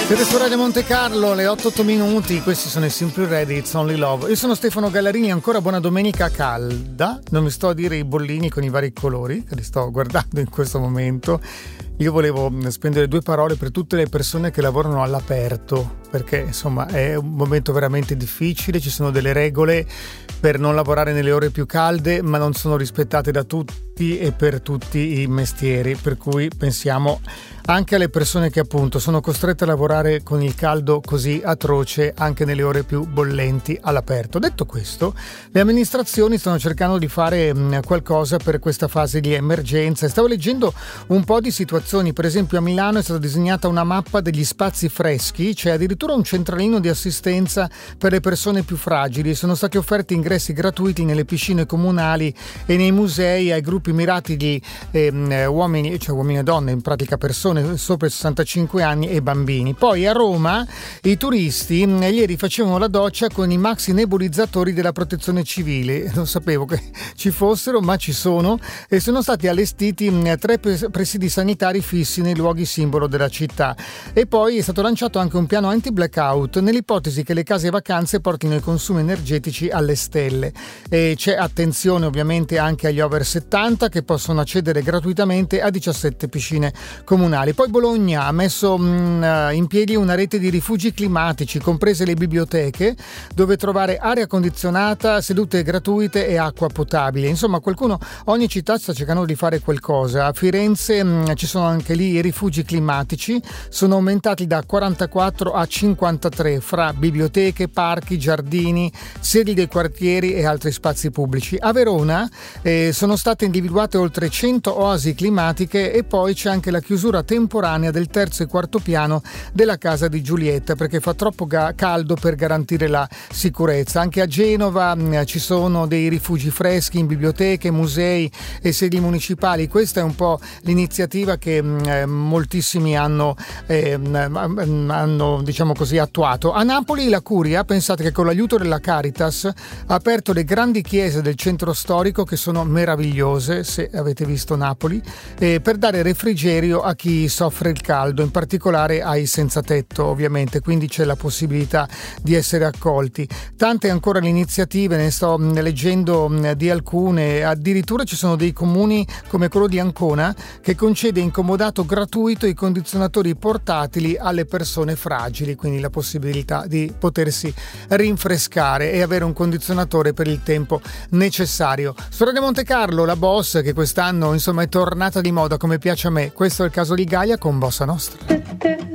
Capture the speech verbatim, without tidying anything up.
Siete su Radio Monte Carlo, le otto otto minuti, questi sono i Simply Ready, It's Only Love. Io sono Stefano Gallarini, ancora buona domenica calda, non mi sto a dire i bollini con i vari colori, che li sto guardando in questo momento. Io volevo spendere due parole per tutte le persone che lavorano all'aperto, perché insomma è un momento veramente difficile, ci sono delle regole per non lavorare nelle ore più calde, ma non sono rispettate da tutti e per tutti i mestieri, per cui pensiamo anche alle persone che appunto sono costrette a lavorare con il caldo così atroce anche nelle ore più bollenti all'aperto. Detto questo, le amministrazioni stanno cercando di fare qualcosa per questa fase di emergenza. Stavo leggendo un po' di situazioni, per esempio a Milano è stata disegnata una mappa degli spazi freschi, c'è addirittura un centralino di assistenza per le persone più fragili, sono stati offerti ingressi gratuiti nelle piscine comunali e nei musei ai gruppi mirati di eh, uomini, cioè uomini e donne, in pratica persone sopra i sessantacinque anni e bambini. Poi a Roma i turisti ieri facevano la doccia con i maxi nebulizzatori della protezione civile, non sapevo che ci fossero, ma ci sono, e sono stati allestiti tre presidi sanitari fissi nei luoghi simbolo della città. E poi è stato lanciato anche un piano anti-blackout nell'ipotesi che le case vacanze portino i consumi energetici alle stelle. E c'è attenzione ovviamente anche agli over settanta che possono accedere gratuitamente a diciassette piscine comunali. Poi Bologna ha messo mh, in piedi una rete di rifugi climatici, comprese le biblioteche, dove trovare aria condizionata, sedute gratuite e acqua potabile. Insomma, qualcuno, ogni città sta cercando di fare qualcosa. A Firenze mh, ci sono anche lì i rifugi climatici, sono aumentati da quarantaquattro a cinquantatré fra biblioteche, parchi, giardini, sedi dei quartieri e altri spazi pubblici. A Verona eh, sono state individuate oltre cento oasi climatiche e poi c'è anche la chiusura temporanea del terzo e quarto piano della casa di Giulietta perché fa troppo ga- caldo per garantire la sicurezza. Anche a Genova mh, ci sono dei rifugi freschi in biblioteche, musei e sedi municipali. Questa è un po' l'iniziativa che mh, moltissimi hanno, eh, mh, hanno diciamo così attuato. A Napoli la Curia, pensate che con l'aiuto della Caritas ha aperto le grandi chiese del centro storico che sono meravigliose, se avete visto Napoli, eh, per dare refrigerio a chi soffre il caldo, in particolare ai senza tetto ovviamente, quindi c'è la possibilità di essere accolti. Tante ancora le iniziative, ne sto leggendo di alcune, addirittura ci sono dei comuni come quello di Ancona che concede in comodato gratuito i condizionatori portatili alle persone fragili, quindi la possibilità di potersi rinfrescare e avere un condizionatore per il tempo necessario. Su Radio Monte Carlo la Boss, che quest'anno insomma è tornata di moda come piace a me, questo è il caso di Gaia con Bossa Nostra.